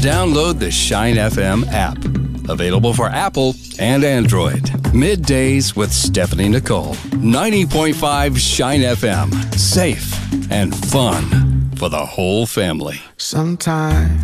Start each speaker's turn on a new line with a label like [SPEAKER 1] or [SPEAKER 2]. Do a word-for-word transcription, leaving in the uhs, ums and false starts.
[SPEAKER 1] download the Shine F M app. Available for Apple and Android. Middays with Stephanie Nicole. ninety point five Shine F M. Safe and fun for the whole family.
[SPEAKER 2] Sometimes